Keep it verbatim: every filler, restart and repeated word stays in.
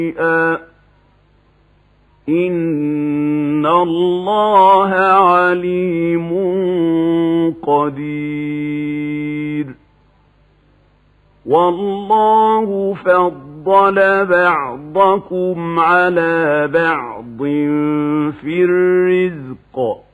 إن الله عليم قدير والله فضل بعضكم على بعض في الرزق